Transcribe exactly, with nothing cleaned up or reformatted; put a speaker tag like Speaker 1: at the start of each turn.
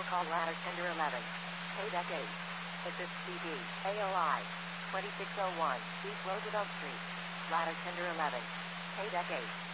Speaker 1: vehicle called Ladder Tender eleven. Paydeck eight. Assist C D, A O I, twenty-six oh one, East Roosevelt Street. Ladder Tender eleven. Paydeck eight.